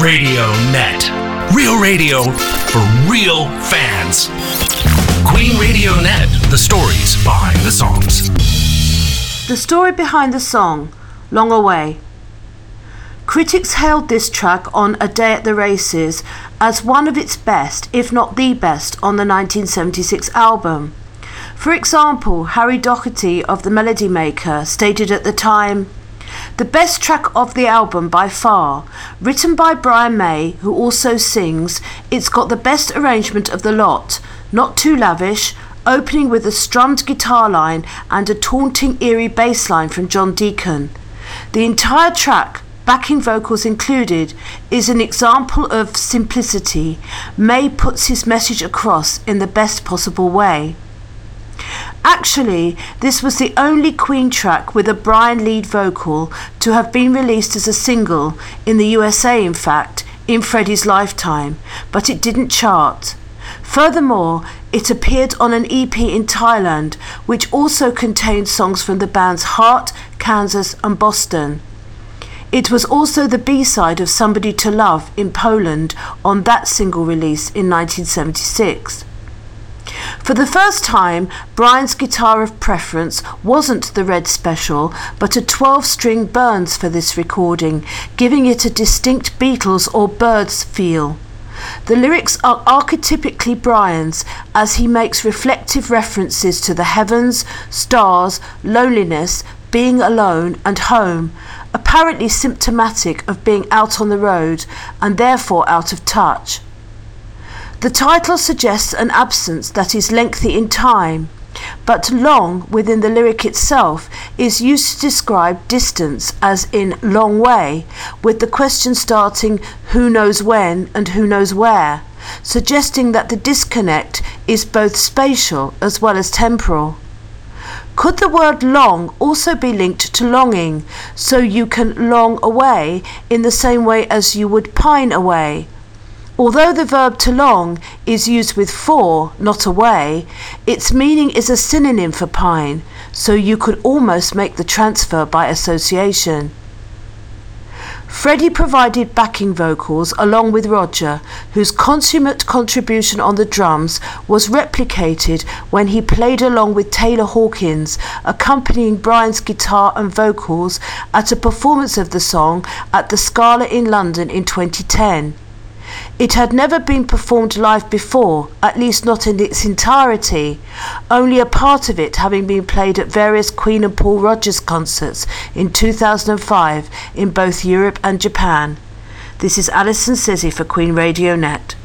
Radio Net. Real radio for real fans. Queen Radio Net. The stories behind the songs. The story behind the song, Long Away. Critics hailed this track on A Day at the Races as one of its best, if not the best, on the 1976 album. For example, Harry Doherty of The Melody Maker stated at the time, "The best track of the album by far. Written by Brian May, who also sings, it's got the best arrangement of the lot, not too lavish, opening with a strummed guitar line and a taunting, eerie bass line from John Deacon. The entire track, backing vocals included, is an example of simplicity. May puts his message across in the best possible way." Actually, this was the only Queen track with a Brian lead vocal to have been released as a single, in the USA in fact, in Freddie's lifetime, but it didn't chart. Furthermore, it appeared on an EP in Thailand, which also contained songs from the bands Heart, Kansas and Boston. It was also the B-side of Somebody to Love in Poland on that single release in 1976. For the first time, Brian's guitar of preference wasn't the Red Special, but a 12-string Burns for this recording, giving it a distinct Beatles or Byrds feel. The lyrics are archetypically Brian's, as he makes reflective references to the heavens, stars, loneliness, being alone and home, apparently symptomatic of being out on the road and therefore out of touch. The title suggests an absence that is lengthy in time, but long within the lyric itself is used to describe distance, as in long way, with the question starting who knows when and who knows where, suggesting that the disconnect is both spatial as well as temporal. Could the word long also be linked to longing, so you can long away in the same way as you would pine away? Although the verb to long is used with for, not away, its meaning is a synonym for pine, so you could almost make the transfer by association. Freddie provided backing vocals along with Roger, whose consummate contribution on the drums was replicated when he played along with Taylor Hawkins, accompanying Brian's guitar and vocals at a performance of the song at the Scala in London in 2010. It had never been performed live before, at least not in its entirety, only a part of it having been played at various Queen and Paul Rodgers concerts in 2005 in both Europe and Japan. This is Alison Sizzi for Queen Radio Net.